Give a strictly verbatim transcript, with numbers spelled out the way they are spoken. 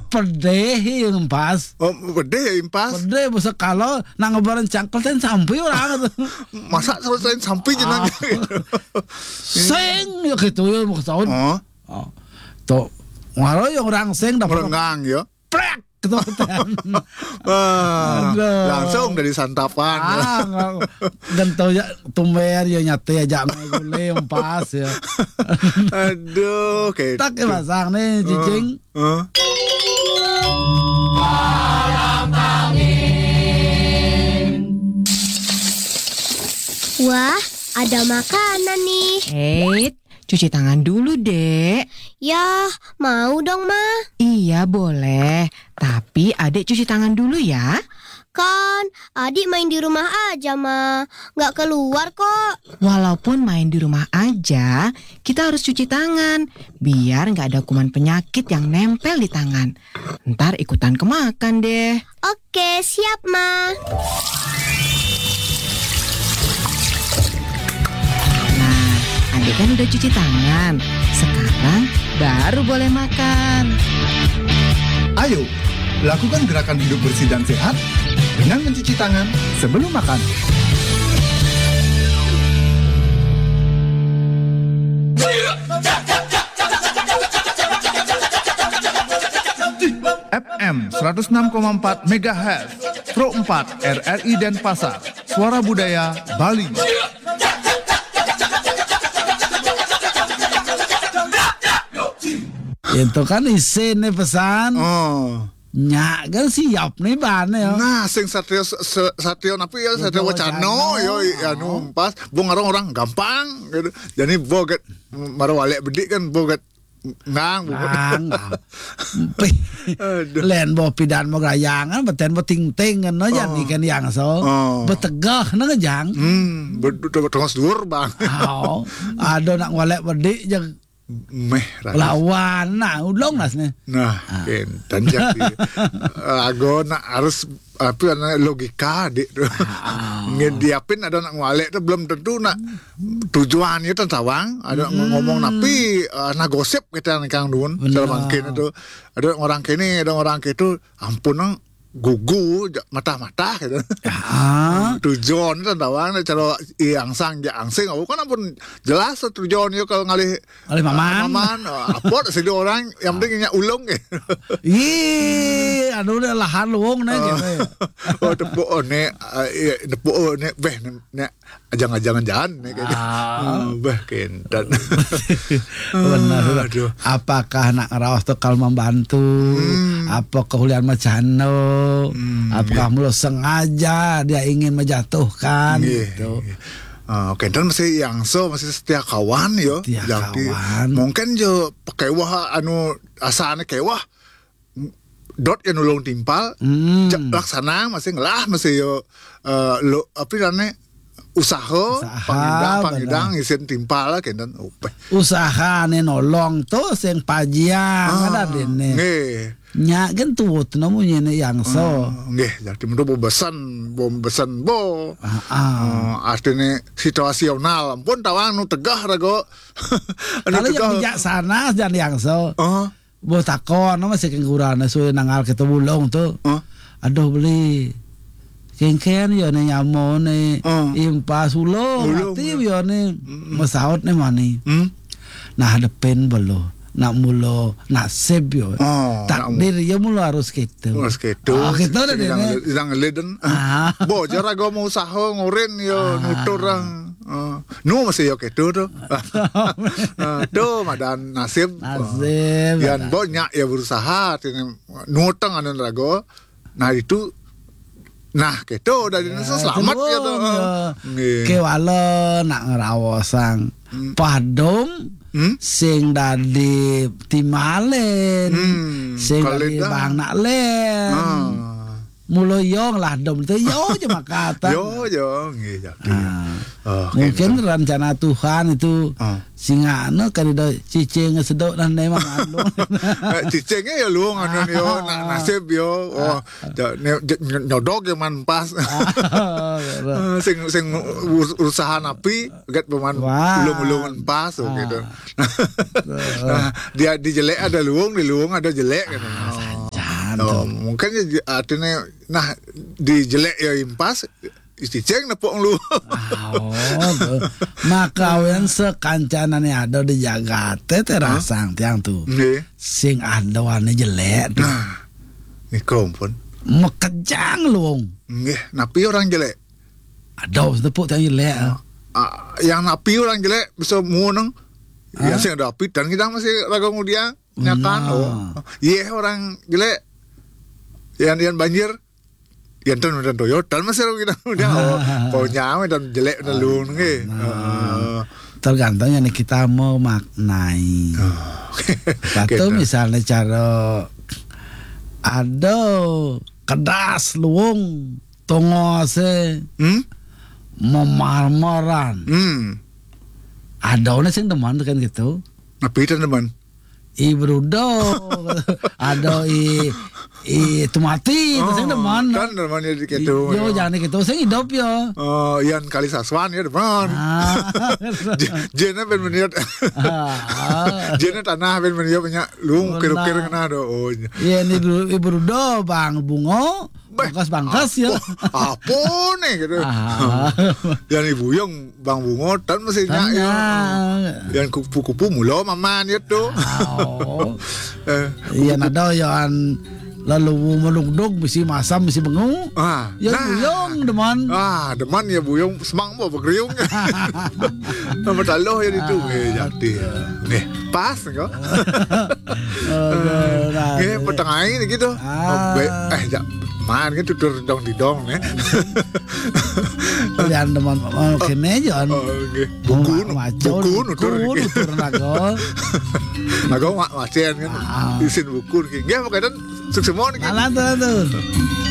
pedeh yang pas. Oh, pedeh impas. Pedeh bisa kalau nang ngebaran cangkel ten sampai orang itu. Masa selesai sampai jenang. Seng ya gitu ya maksud. Oh. Oh. Tuh, walau yang orang seng dapat merengang ya. Prek gitu kan. Wah, langsung dari santapan. Ah, gentau ya tumber ya nyate aja gule yang pas ya. Aduh, kayak tak ya pasang nih cicing. Uh, uh. Wah, ada makanan nih. Eh, cuci tangan dulu, Dek. Ya, mau dong, Ma. Iya, boleh. Tapi Adek cuci tangan dulu ya. Kan, adik main di rumah aja, Ma. Nggak keluar kok. Walaupun main di rumah aja, kita harus cuci tangan. Biar nggak ada kuman penyakit yang nempel di tangan. Ntar ikutan kemakan deh. Oke, siap, Ma. Nah, Adek kan udah cuci tangan. Sekarang baru boleh makan. Ayo, lakukan gerakan hidup bersih dan sehat dengan mencuci tangan sebelum makan. F M seratus enam koma empat megahertz, Pro empat R R I Denpasar, Suara Budaya Bali. Itu kan isin nih pesan. Oh. Nyak kan siap nih bahan ya. Nah, sing satrio satrio napi ya satrio wacano yo anu pas bung orang-orang gampang gitu. Jadi boget maro walek bedik kan boget ngang ngang. Len bo pidan mo gayangan beten bo ting-ting kan no jan ikan yang so. Betegah na ngejang. Hmm, betengos dur bang. Oh, ada nak walek bedik jeung meh lawan nah ulong nasnya nah ah. Ken dan jadi ago nak harus apa namanya logika dik tuh ah. Ngediapin ada nak ngwalek tuh belum tentu nak tujuannya tuh tawang ada hmm. ngomong napi uh, na gosip kita kang dun cara mungkin itu ada orang kini ada orang itu ampun gugu mata-mata gitu. Ah. Tujuan itu tawang cara yang sang ya angsing aku kan ampun jelas tujuannya kalau ngalih ngalih maman. Maman apa sih orang yang pentingnya ulung gitu. Ih, anu udah lahan luung nih gitu. Oh, tepuk ne tepuk ne beh ne ajang-ajangan jalan nih gitu. Beh kendan. Benar. Apakah nak ngerawas tuh kalau membantu? Apa kehulian macano? Hmm, apakah yeah. Mulu sengaja dia ingin menjatuhkan yeah, gitu. Yeah. Uh, Oke, okay. Dan masih yang so masih setia kawan yo. Setia kawan. Mungkin jo pakai wah anu asane kewah dot yang nulung timpal hmm. laksana masih ngelah masih yo uh, lo apa namanya usaha, usaha pangidang pangidang isin timpal lah kendan ope. Usaha nih nolong tuh sing pajiang ah, ada dene. Nggih. Nya kan tuh namanya nih yang so. Nggih, jadi menurut bo besan, bo besan bo. Ah, ah. Uh, artinya situasional. Ampun tawang nu tegah rago. Kalau yang bijaksana dan yang so. Uh. Bo takon masih kengurana so nangal kita bulong tuh. Uh. Aduh beli kengken yo ne nyamo ne uh. impas ulong aktif yo ne masaut ne mani. Hmm? Nah depen belo. Nak mulo nasib yo oh, takdir ya mulo harus gitu harus gitu oh, gitu udah deh yang leden ah. Bo jara go mau usaha ngoren yo ah. Nutur orang uh. Nu masih yo gitu tuh tuh madan nasib nasib yan bo nyak ya berusaha nutang anu rago nah itu nah gitu dari ya, selamat ya tuh kewala nak ngerawasang hmm. Padom hmm? Sing dari Timalen hmm, sing dari Bang Naklen ah. Mulo yong lah dom itu yo cuma kata yo yo nggih ah. Oh, mungkin gitu. Rencana Tuhan itu ah. Singana kan ada cicing sedok dan nemang anu cicingnya ya luang anu yo nasib yo oh nyodok yang man pas sing sing usaha napi get peman ulung-ulungan pas oh, gitu. Nah, dia di jelek ada luang di luang ada jelek kan. Oh, mungkin ya, artinya nah di jelek ya impas isticeng nepok lu. Oh, maka wen sekancanan yang ada di jagat teh terasang tiang tuh. Nggih. Sing ada warna jelek tuh. Nah, ini kompon. Mekejang luung. Nggih, napi orang jelek. Aduh, tepuk tiang jelek. Uh, yang napi orang jelek bisa muneng. Ya sing ada api dan kita masih ragu dia nyakan. Oh. Iya orang jelek. Yang yang banjir. Yang ten dan toyo dan masih kita udah oh pokoknya dan jelek dan lu nge. Tergantung yang kita mau maknai. Satu misalnya cara ada kedas luung tongose hmm? memarmoran. Hmm. Ada orang sing teman kan gitu. Napi dan teman. I brudo ada i i tomati oh, sing teman. Kan teman ya gitu. Yo jangan gitu sing hidup yo. Oh, yang kali saswan ya teman. Jena ben menit. Jena tanah ben menit banyak lu kira-kira kena do. Oh. Iya ni i brudo Bang Bungo. Bangkas-bangkas ya. Apa nih gitu. Yang ibu yang Bang Bungo dan mesinnya ya. Yang kupu-kupu mulo maman itu. Iya nado yang lalu melugdog mesti masam mesti bengung. Ah, ya nah, buyong deman. Ah, deman ya buyong semang mau bergeriung. Nama talo ya itu eh jadi. Nih, pas kok. Nih petengah ini gitu. Eh, ya man kan tutur dong di dong nih. Kalian teman kene jan. Buku buku nutur nutur nago. Nago mak macen kan. Isin buku ki. Nggih pokoke sukses mon iki. Alah tuh.